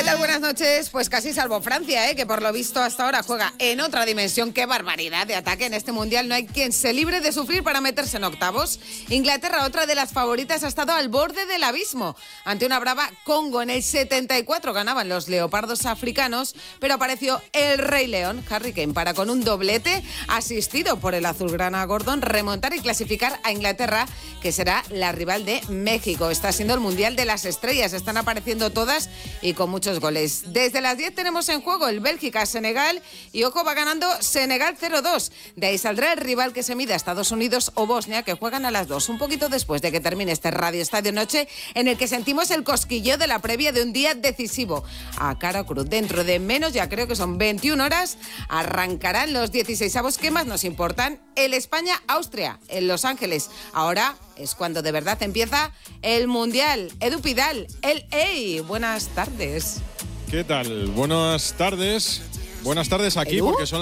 tal? Buenas noches. Pues casi salvo Francia, que por lo visto hasta ahora juega en otra dimensión. ¡Qué barbaridad de ataque en este Mundial! No hay quien se libre de sufrir para meterse en octavos. Inglaterra, otra de las favoritas, ha estado al borde del abismo. Ante una brava Congo en el 74 ganaban los leopardos africanos, pero apareció el Rey León, Harry Kane, para con un doblete asistido por el azulgrana Gordon remontar y clasificar a Inglaterra, que será la rival de México. Está siendo el Mundial de las estrellas. Están apareciendo todas y con muchos goles. Desde las 10 tenemos en juego el Bélgica-Senegal y ojo, va ganando Senegal 0-2. De ahí saldrá el rival que se mida a Estados Unidos o Bosnia, que juegan a las 2, un poquito después de que termine este Radio Estadio Noche, en el que sentimos el cosquilleo de la previa de un día decisivo. A cara cruz, dentro de menos, ya creo que son 21 horas, arrancarán los 16avos que más nos importan, el España-Austria, en Los Ángeles. Ahora es cuando de verdad empieza el Mundial. Edu Pidal, buenas tardes. ¿Qué tal? Buenas tardes. Buenas tardes aquí, ¿Edu? Porque son